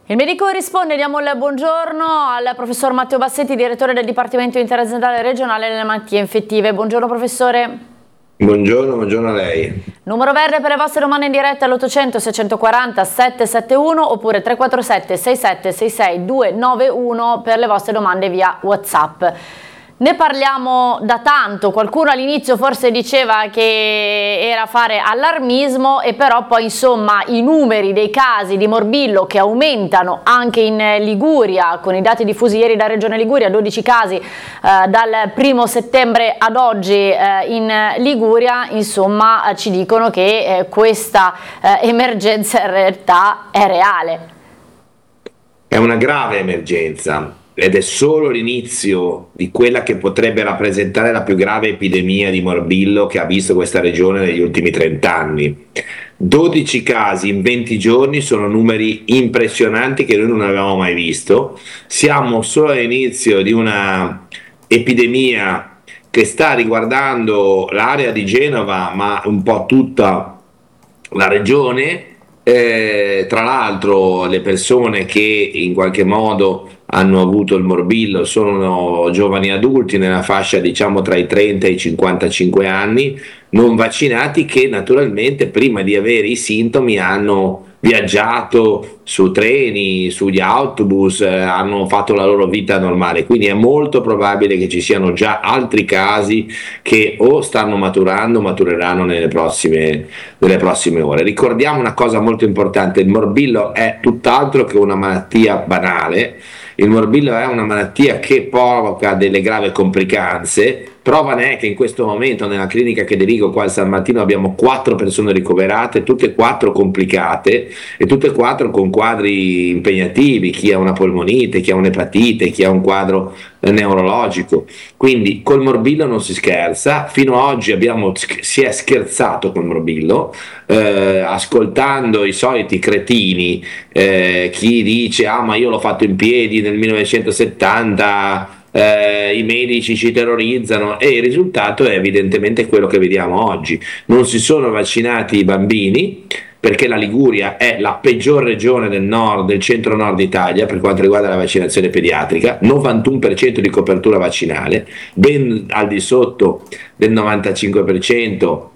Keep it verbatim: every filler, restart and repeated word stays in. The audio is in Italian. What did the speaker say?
Il medico risponde, diamo il buongiorno al professor Matteo Bassetti, direttore del Dipartimento Interaziendale Regionale delle Malattie Infettive. Buongiorno professore. Buongiorno, buongiorno a lei. Numero verde per le vostre domande in diretta all'ottocento seicentoquaranta settecentosettantuno oppure tre quattro sette sei sette sei sei due nove uno per le vostre domande via WhatsApp. Ne parliamo da tanto, qualcuno all'inizio forse diceva che era fare allarmismo e però poi insomma i numeri dei casi di morbillo che aumentano anche in Liguria, con i dati diffusi ieri da Regione Liguria, dodici casi eh, dal primo settembre ad oggi eh, in Liguria, insomma eh, ci dicono che eh, questa eh, emergenza in realtà è reale. È una grave emergenza. Ed è solo l'inizio di quella che potrebbe rappresentare la più grave epidemia di morbillo che ha visto questa regione negli ultimi trent'anni. dodici casi in venti giorni sono numeri impressionanti che noi non avevamo mai visto. Siamo solo all'inizio di una epidemia che sta riguardando l'area di Genova, ma un po' tutta la regione. Eh, tra l'altro le persone che in qualche modo hanno avuto il morbillo sono giovani adulti nella fascia diciamo tra i trenta e i cinquantacinque anni, non vaccinati, che naturalmente prima di avere i sintomi hanno viaggiato su treni, sugli autobus, eh, hanno fatto la loro vita normale, quindi è molto probabile che ci siano già altri casi che o stanno maturando o matureranno nelle prossime, nelle prossime ore. Ricordiamo una cosa molto importante: il morbillo è tutt'altro che una malattia banale. Il morbillo è una malattia che provoca delle gravi complicanze. Prova ne è che in questo momento nella clinica che dirigo qua a San Martino abbiamo quattro persone ricoverate, tutte e quattro complicate e tutte e quattro con quadri impegnativi, chi ha una polmonite, chi ha un'epatite, chi ha un quadro neurologico. Quindi col morbillo non si scherza. Fino ad oggi abbiamo, si è scherzato col morbillo, eh, ascoltando i soliti cretini, eh, chi dice ah ma io l'ho fatto in piedi nel millenovecentosettanta, Eh, i medici ci terrorizzano, e il risultato è evidentemente quello che vediamo oggi. Non si sono vaccinati i bambini perché la Liguria è la peggior regione del nord, del centro-nord Italia per quanto riguarda la vaccinazione pediatrica, novantuno per cento di copertura vaccinale, ben al di sotto del novantacinque per cento